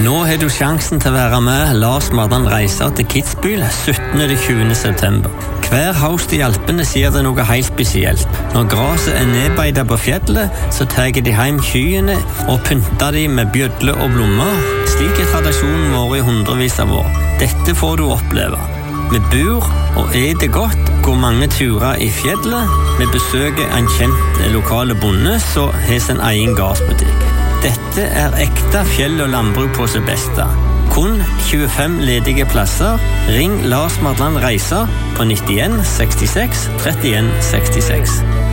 Nå har du sjansen til å være med. Lars Mardan reiser til Kitzbühel 17. til 20. september. Hver høst i Alpene sier det noe helt spesielt. Når graset er nedbeidet på fjellet, så tar de hjem kyene og pynter de med bjødler og blommer. Slik er tradisjonen vår i hundrevis av år. Dette får du oppleve. Vi bor og eter godt, går mange turer i fjellet. Vi besøker en kjent lokale bonde, så har sin egen gardsbutikk. Dette er ekte fjell- og landbruk på sitt beste. Kun 25 ledige plasser. Ring Lars Mardan Reiser på 91 66 31 66.